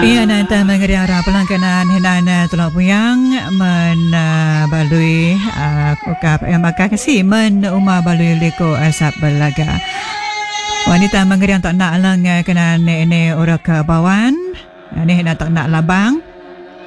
Iya nanti mengeri arah pelangganan hinana tulak puyang balui ukap maka kasi umah balui liko asap belaga. Wanita mengeri yang tak nak lang kena ini urak bawan. Ini nak tak nak labang.